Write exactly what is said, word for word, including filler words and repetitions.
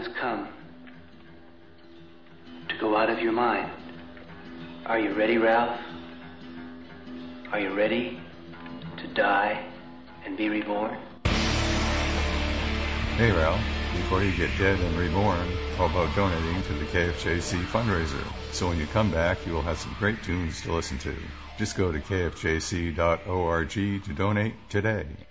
has come to go out of your mind. Are you ready, Ralph? Are you ready to die and be reborn? Hey, Ralph. Before you get dead and reborn, how about donating to the K F J C fundraiser? So when you come back, you will have some great tunes to listen to. Just go to k f j c dot org to donate today.